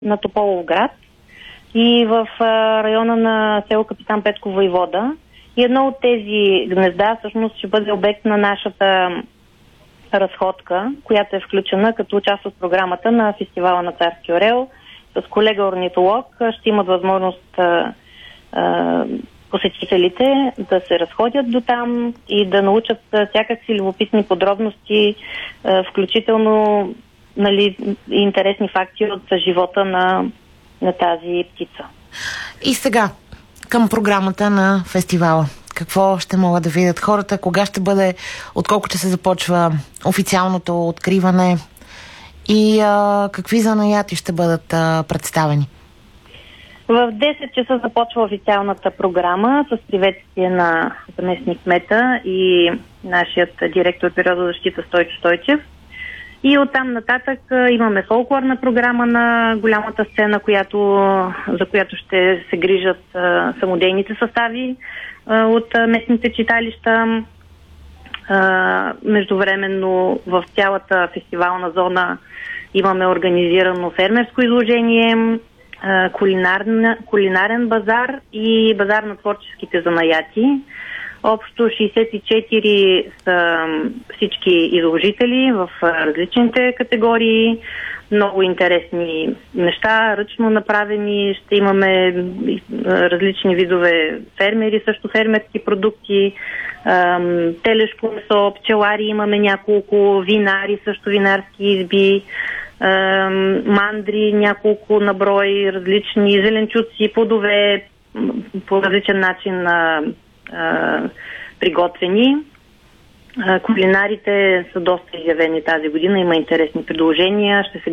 на Тополовград и в района на село Капитан Петко войвода. И едно от тези гнезда всъщност ще бъде обект на нашата разходка, която е включена като част от програмата на фестивала на Царски орел. С колега орнитолог ще имат възможност посетителите да се разходят до там и да научат всякакви любопитни подробности, включително интересни факти от живота на тази птица. И сега към програмата на фестивала. Какво ще могат да видят хората? Кога ще бъде, от колко ще се започва официалното откриване и какви занаяти ще бъдат представени? В 10 часа започва официалната програма с приветствие на заместник кмета и нашият директор природозащита Стойчо Стойчев. И оттам нататък имаме фолклорна програма на голямата сцена, за която ще се грижат самодейните състави от местните читалища. Междувременно в цялата фестивална зона имаме организирано фермерско изложение, кулинарен базар и базар на творческите занаяти. Общо 64 са всички изложители в различните категории. Много интересни неща, ръчно направени. Ще имаме различни видове фермери, също фермерски продукти, телешко месо, пчелари имаме няколко, винари, също винарски изби, мандри, няколко наброй, различни зеленчуци, плодове, по различен начин приготвени. Кулинарите са доста изявени тази година, има интересни предложения. Ще се